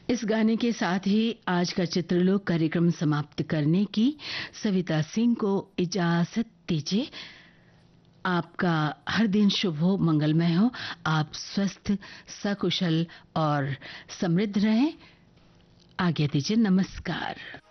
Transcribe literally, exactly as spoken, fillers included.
इस गाने के साथ ही आज का चित्रलोक कार्यक्रम समाप्त करने की सविता सिंह को इजाजत दीजिए। आपका हर दिन शुभ हो, मंगलमय हो, आप स्वस्थ, सकुशल और समृद्ध रहें। आज्ञा दीजिए, नमस्कार।